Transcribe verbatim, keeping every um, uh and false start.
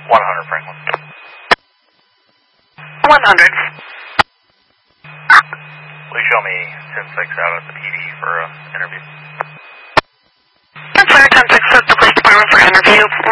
one hundred Franklin. one hundred. Please show me ten six out at the P D for an uh, interview. ten six, ten six at the police department for interview.